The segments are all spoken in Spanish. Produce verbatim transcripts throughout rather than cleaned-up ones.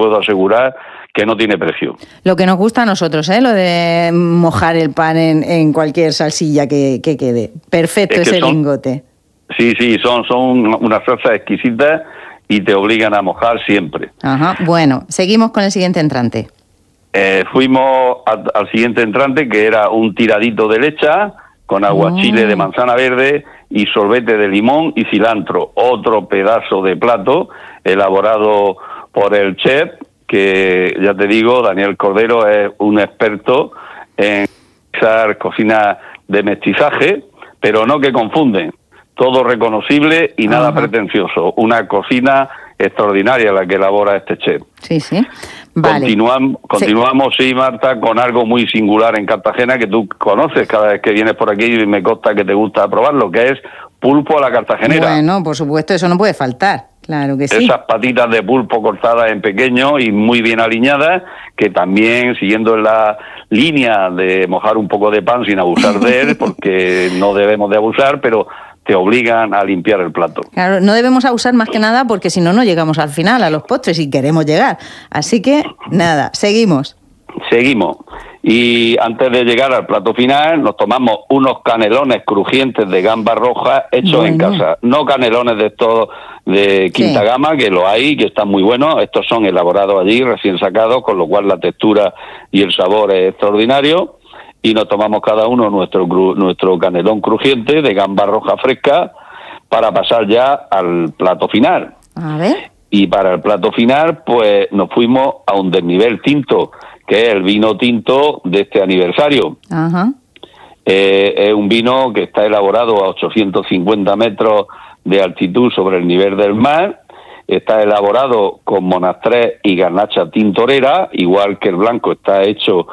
puedo asegurar que no tiene precio. Lo que nos gusta a nosotros, ¿eh? Lo de mojar el pan en, en cualquier salsilla que, que quede. Perfecto, es ese son, lingote. Sí, sí, son, son unas salsas exquisitas y te obligan a mojar siempre. Ajá. Bueno, seguimos con el siguiente entrante. Eh, fuimos a, al siguiente entrante, que era un tiradito de lecha con aguachile oh. de manzana verde y sorbete de limón y cilantro. Otro pedazo de plato elaborado por el chef, que ya te digo, Daniel Cordero es un experto en usar cocina de mestizaje, pero no que confunden. Todo reconocible y nada Ajá. pretencioso. Una cocina extraordinaria la que elabora este chef. Sí, sí. Vale. Continuam, continuamos, sí. sí, Marta, con algo muy singular en Cartagena que tú conoces cada vez que vienes por aquí y me consta que te gusta probarlo, que es pulpo a la cartagenera. Bueno, por supuesto, eso no puede faltar. Claro que sí. Esas patitas de pulpo cortadas en pequeño y muy bien aliñadas, que también, siguiendo la línea de mojar un poco de pan sin abusar de él, porque no debemos de abusar, pero te obligan a limpiar el plato. Claro, no debemos abusar más que nada porque si no, no llegamos al final, a los postres, y queremos llegar. Así que, nada, seguimos. Seguimos. Y antes de llegar al plato final, nos tomamos unos canelones crujientes de gamba roja hechos bueno. en casa. No canelones de estos de quinta sí. gama, que lo hay, que están muy buenos. Estos son elaborados allí, recién sacados, con lo cual la textura y el sabor es extraordinario. Y nos tomamos cada uno nuestro nuestro canelón crujiente de gamba roja fresca para pasar ya al plato final. A ver. Y para el plato final, pues nos fuimos a un desnivel tinto, que es el vino tinto de este aniversario. Ajá. Eh, es un vino que está elaborado a ochocientos cincuenta metros de altitud sobre el nivel del mar. Está elaborado con monastrés y garnacha tintorera, igual que el blanco está hecho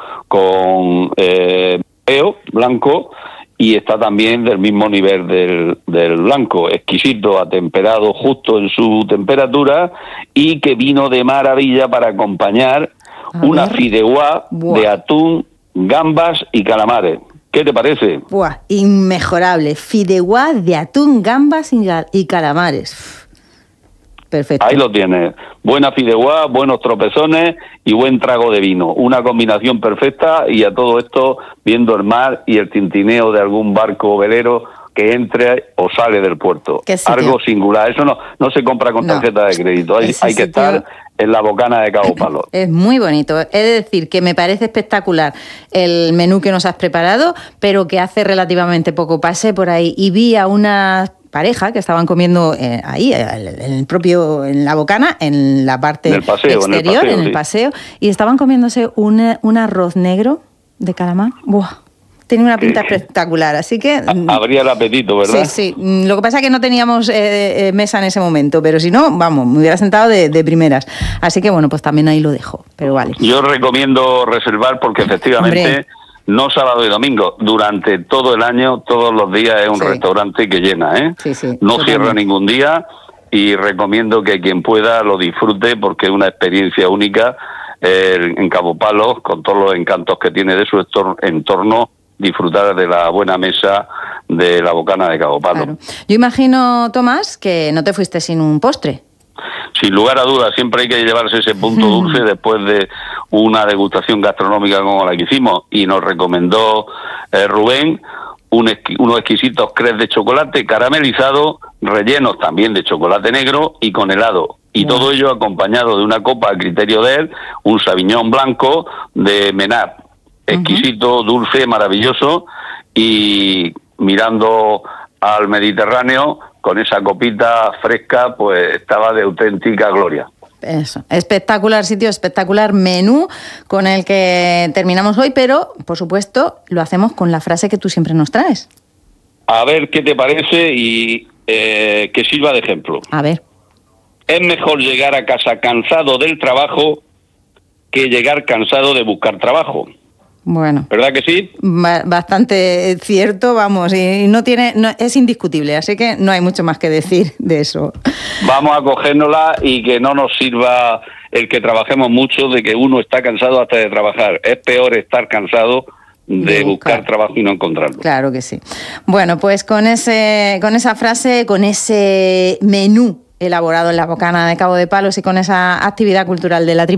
con eh, blanco, y está también del mismo nivel del, del blanco, exquisito, atemperado justo en su temperatura, y que vino de maravilla para acompañar A una ver. fideuá de atún, gambas y calamares. ¿Qué te parece? Buah, inmejorable. Fideuá de atún, gambas y calamares. Perfecto. Ahí lo tienes. Buena fideuá, buenos tropezones y buen trago de vino. Una combinación perfecta, y a todo esto viendo el mar y el tintineo de algún barco velero que entre o sale del puerto. Algo singular. Eso no no se compra con tarjeta no. de crédito. Hay, hay que estar en la bocana de Cabo Palo. Es muy bonito. He de decir que me parece espectacular el menú que nos has preparado, pero que hace relativamente poco pasé por ahí y vi a una pareja que estaban comiendo eh, ahí, en el propio, en la bocana, en la parte el paseo, exterior, en el paseo, en el sí. paseo, y estaban comiéndose un, un arroz negro de calamar. ¡Buah! Tiene una pinta ¿Qué? espectacular, así que... Habría el apetito, ¿verdad? Sí, sí. Lo que pasa es que no teníamos eh, eh, mesa en ese momento, pero si no, vamos, me hubiera sentado de, de primeras. Así que, bueno, pues también ahí lo dejo, pero vale. Yo recomiendo reservar porque efectivamente... Hombre. No sábado y domingo, durante todo el año, todos los días es un sí. restaurante que llena, ¿eh? Sí, sí, no totalmente. cierra ningún día, y recomiendo que quien pueda lo disfrute porque es una experiencia única eh, en Cabo Palos, con todos los encantos que tiene de su entorno, disfrutar de la buena mesa de la bocana de Cabo Palos. Claro. Yo imagino, Tomás, que no te fuiste sin un postre. Sin lugar a dudas, siempre hay que llevarse ese punto dulce después de una degustación gastronómica como la que hicimos, y nos recomendó eh, Rubén un esqui- unos exquisitos crepes de chocolate caramelizado, rellenos también de chocolate negro y con helado. Y wow. todo ello acompañado de una copa a criterio de él, un Sauvignon blanco de Menard. Exquisito, uh-huh. dulce, maravilloso, y mirando al Mediterráneo, con esa copita fresca, pues estaba de auténtica gloria. Eso, espectacular sitio, espectacular menú con el que terminamos hoy, pero, por supuesto, lo hacemos con la frase que tú siempre nos traes. A ver qué te parece y eh, que sirva de ejemplo. A ver. Es mejor llegar a casa cansado del trabajo que llegar cansado de buscar trabajo. Bueno, ¿verdad que sí? Bastante cierto, vamos, y no tiene, no, es indiscutible, así que no hay mucho más que decir de eso. Vamos a cogérnosla y que no nos sirva el que trabajemos mucho de que uno está cansado hasta de trabajar. Es peor estar cansado de, de buscar. buscar trabajo y no encontrarlo. Claro que sí. Bueno, pues con ese, con esa frase, con ese menú elaborado en la bocana de Cabo de Palos y con esa actividad cultural de la